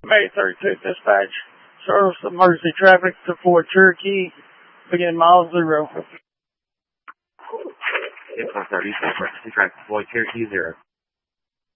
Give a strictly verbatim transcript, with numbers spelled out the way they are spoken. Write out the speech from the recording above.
May thirty-two dispatch. Service emergency traffic to Fort Cherokee. Begin mile zero. It's one thirty, emergency traffic, Fort Cherokee zero.